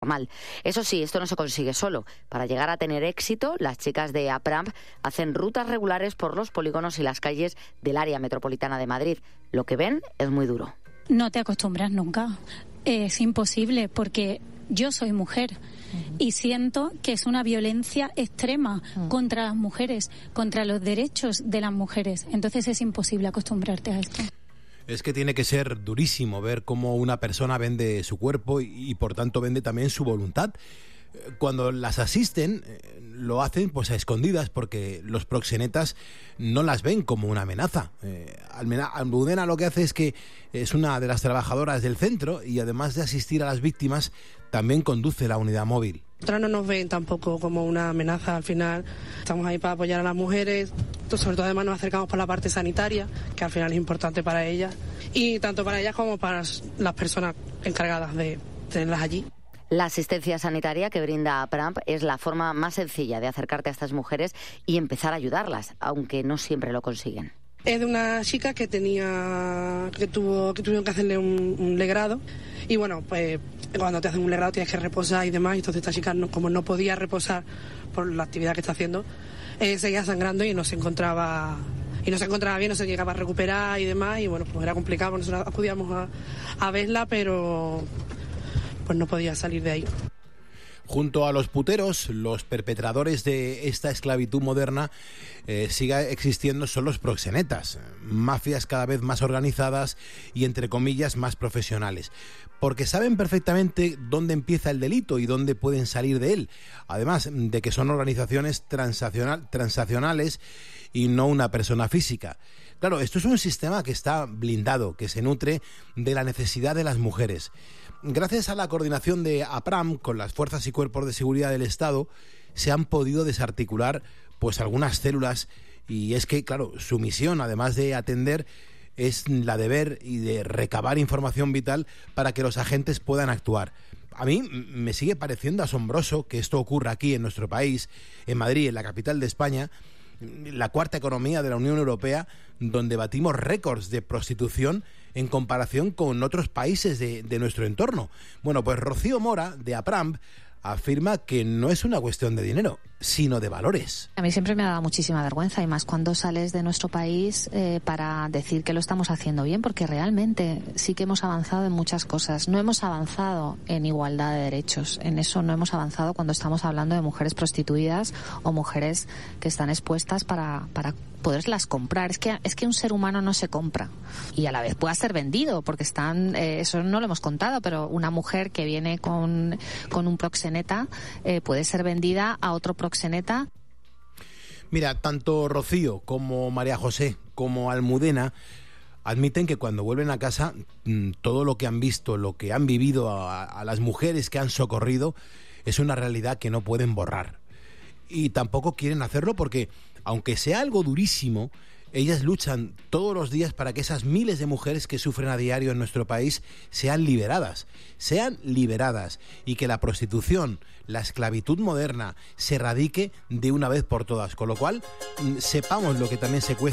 normal. Eso sí, esto no se consigue solo. Para llegar a tener éxito, las chicas de APRAMP hacen rutas regulares por los polígonos y las calles del área metropolitana de Madrid. Lo que ven es muy duro. No te acostumbras nunca. Es imposible porque yo soy mujer y siento que es una violencia extrema contra las mujeres, contra los derechos de las mujeres. Entonces es imposible acostumbrarte a esto. Es que tiene que ser durísimo ver cómo una persona vende su cuerpo y por tanto vende también su voluntad. Cuando las asisten, lo hacen pues a escondidas porque los proxenetas no las ven como una amenaza. Almudena lo que hace es que es una de las trabajadoras del centro y además de asistir a las víctimas, también conduce la unidad móvil. Nosotras no nos ven tampoco como una amenaza, al final estamos ahí para apoyar a las mujeres, sobre todo además nos acercamos por la parte sanitaria, que al final es importante para ellas, y tanto para ellas como para las personas encargadas de tenerlas allí. La asistencia sanitaria que brinda APRAMP es la forma más sencilla de acercarte a estas mujeres y empezar a ayudarlas, aunque no siempre lo consiguen. Es de una chica que tuvieron que hacerle un legrado y bueno, pues cuando te hacen un legrado tienes que reposar y demás, entonces esta chica como no podía reposar por la actividad que está haciendo, seguía sangrando y no se encontraba bien, no se llegaba a recuperar y demás y bueno, pues era complicado, nosotros acudíamos a verla, pero pues no podía salir de ahí. Junto a los puteros, los perpetradores de esta esclavitud moderna sigue existiendo son los proxenetas, mafias cada vez más organizadas y entre comillas más profesionales, porque saben perfectamente dónde empieza el delito y dónde pueden salir de él, además de que son organizaciones transaccionales y no una persona física. Claro, esto es un sistema que está blindado, que se nutre de la necesidad de las mujeres. Gracias a la coordinación de APRAMP con las fuerzas y cuerpos de seguridad del Estado, se han podido desarticular pues algunas células y es que, claro, su misión, además de atender, es la de ver y de recabar información vital para que los agentes puedan actuar. A mí me sigue pareciendo asombroso que esto ocurra aquí en nuestro país, en Madrid, en la capital de España, la cuarta economía de la Unión Europea, donde batimos récords de prostitución en comparación con otros países de nuestro entorno. Bueno, pues Rocío Mora, de APRAMP, afirma que no es una cuestión de dinero, sino de valores. A mí siempre me ha dado muchísima vergüenza, y más cuando sales de nuestro país para decir que lo estamos haciendo bien, porque realmente sí que hemos avanzado en muchas cosas. No hemos avanzado en igualdad de derechos, en eso no hemos avanzado cuando estamos hablando de mujeres prostituidas o mujeres que están expuestas para poderlas comprar. Es que un ser humano no se compra y a la vez pueda ser vendido, porque eso no lo hemos contado, pero una mujer que viene con un proxeneta puede ser vendida a otro proxeneta. Mira, tanto Rocío como María José como Almudena admiten que cuando vuelven a casa todo lo que han visto, lo que han vivido a las mujeres que han socorrido es una realidad que no pueden borrar. Y tampoco quieren hacerlo porque, aunque sea algo durísimo, ellas luchan todos los días para que esas miles de mujeres que sufren a diario en nuestro país sean liberadas y que la prostitución, la esclavitud moderna se erradique de una vez por todas. Con lo cual, sepamos lo que también se cuesta